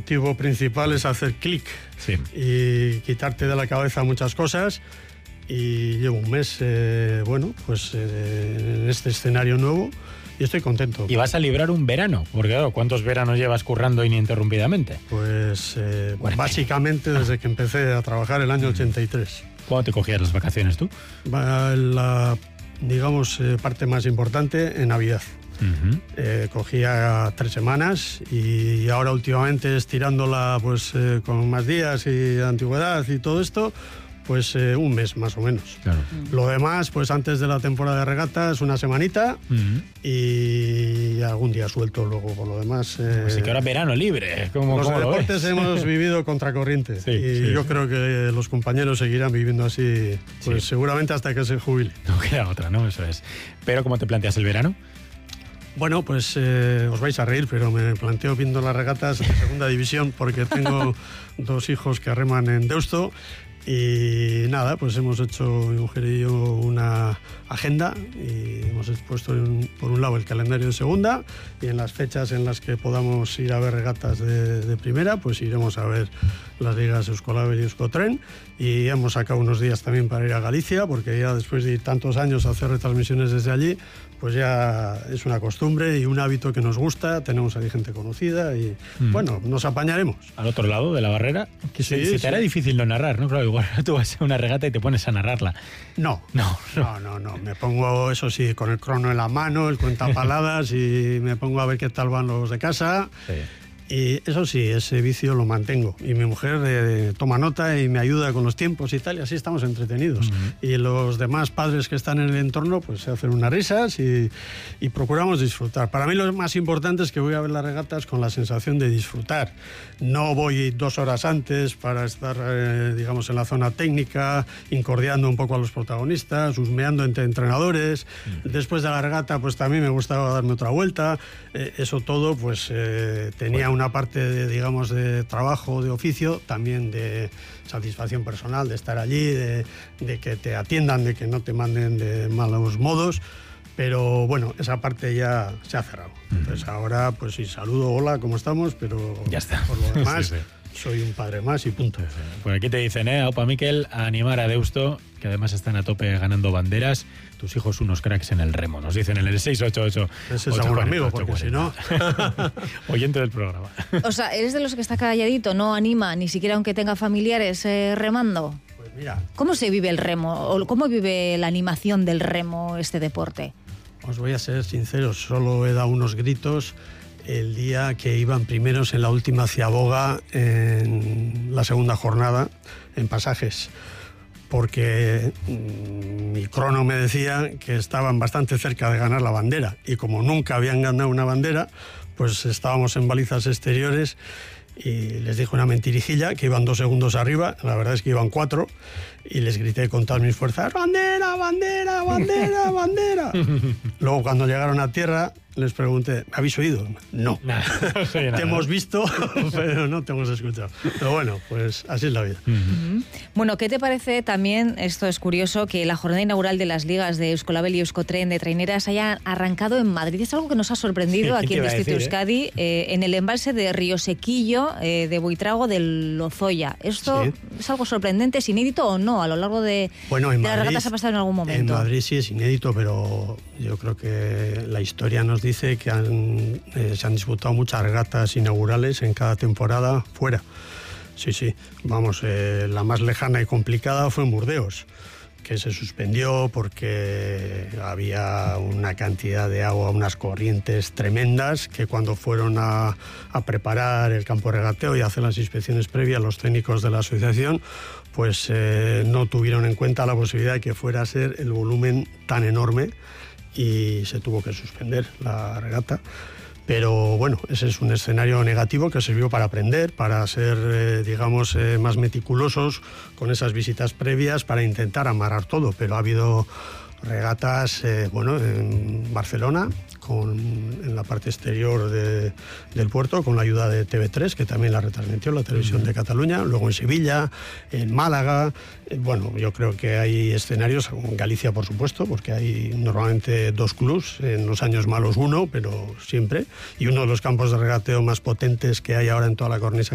objetivo principal es hacer clic y quitarte de la cabeza muchas cosas. Y llevo un mes, en este escenario nuevo y estoy contento. ¿Y vas a librar un verano? Porque claro, ¿cuántos veranos llevas currando ininterrumpidamente? Pues básicamente desde que empecé a trabajar el año 83. ¿Cuándo te cogías las vacaciones tú? La parte más importante en Navidad. Cogía 3 semanas y ahora últimamente estirándola con más días y de antigüedad y todo esto, pues un mes más o menos. Claro. Lo demás, pues antes de la temporada de regatas, una semanita y algún día suelto luego por lo demás. Así que ahora verano libre. Los deportes hemos vivido contracorriente yo creo que los compañeros seguirán viviendo así, seguramente hasta que se jubile. No queda otra, ¿no? Eso es. Pero ¿cómo te planteas el verano? Bueno, pues os vais a reír, pero me planteo viendo las regatas de segunda división porque tengo 2 hijos que reman en Deusto. Y nada, pues hemos hecho mi mujer y yo una agenda y hemos puesto por un lado el calendario de segunda y en las fechas en las que podamos ir a ver regatas de primera, pues iremos a ver las ligas Euskolabel y Euskotren, y hemos sacado unos días también para ir a Galicia porque ya después de tantos años hacer retransmisiones desde allí, pues ya es una costumbre y un hábito que nos gusta, tenemos ahí gente conocida y bueno, nos apañaremos. Al otro lado de la barrera, que se te hará difícil no narrar, ¿no? Claro, igual tú vas a una regata y te pones a narrarla. No. Me pongo, eso sí, con el crono en la mano, el cuentapaladas y me pongo a ver qué tal van los de casa. Sí. Y eso sí, ese vicio lo mantengo. Y mi mujer toma nota y me ayuda con los tiempos y tal, y así estamos entretenidos. Y los demás padres que están en el entorno, pues se hacen unas risas y procuramos disfrutar. Para mí lo más importante es que voy a ver las regatas con la sensación de disfrutar. No voy 2 horas antes para estar, en la zona técnica, incordiando un poco a los protagonistas, husmeando entre entrenadores. Después de la regata, pues también me gustaba darme otra vuelta. Eso todo, pues tenía una parte de trabajo, de oficio, también de satisfacción personal, de estar allí, de que te atiendan, de que no te manden de malos modos, pero bueno, esa parte ya se ha cerrado. Entonces ahora, pues sí, saludo, hola, ¿cómo estamos? Pero ya está. Por lo demás, soy un padre más y punto. Por aquí te dicen, Aupa Miquel, a animar a Deusto, que además están a tope ganando banderas. Tus hijos unos cracks en el remo, nos dicen en el 688. Ese es algún amigo, porque si no... Oyente del programa. O sea, ¿eres de los que está calladito, no anima, ni siquiera aunque tenga familiares remando? Pues mira... ¿Cómo se vive el remo? ¿O cómo vive la animación del remo, este deporte? Os voy a ser sincero, solo he dado unos gritos el día que iban primeros en la última ciaboga en la segunda jornada, en pasajes, porque mi crono me decía que estaban bastante cerca de ganar la bandera, y como nunca habían ganado una bandera, pues estábamos en balizas exteriores y les dije una mentirijilla, que iban 2 segundos arriba, la verdad es que iban 4, y les grité con todas mis fuerzas, ¡bandera, bandera, bandera, bandera! Luego cuando llegaron a tierra les pregunté, ¿me habéis oído? No. Te hemos visto, pero no te hemos escuchado. Pero bueno, pues así es la vida. Bueno, ¿qué te parece también, esto es curioso, que la jornada inaugural de las ligas de Euskolabel y Euskotren de traineras haya arrancado en Madrid? Es algo que nos ha sorprendido aquí en Distrito Euskadi, en el embalse de Río Sequillo, de Buitrago del Lozoya. ¿Esto es algo sorprendente, es inédito o no? A lo largo de las regatas ha pasado en algún momento. En Madrid sí es inédito, pero yo creo que la historia nos dice que se han disputado muchas regatas inaugurales en cada temporada fuera. Sí. Vamos, la más lejana y complicada fue en Burdeos, que se suspendió porque había una cantidad de agua, unas corrientes tremendas, que cuando fueron a preparar el campo de regateo y hacer las inspecciones previas, los técnicos de la asociación, pues no tuvieron en cuenta la posibilidad de que fuera a ser el volumen tan enorme y se tuvo que suspender la regata. Pero bueno, ese es un escenario negativo que sirvió para aprender, para ser, más meticulosos con esas visitas previas, para intentar amarrar todo. Pero ha habido regatas, en Barcelona, en la parte exterior del puerto, con la ayuda de TV3, que también la retransmitió, la televisión de Cataluña, luego en Sevilla, en Málaga. Yo creo que hay escenarios, en Galicia por supuesto, porque hay normalmente 2 clubs, en los años malos 1, pero siempre, y uno de los campos de regateo más potentes que hay ahora en toda la cornisa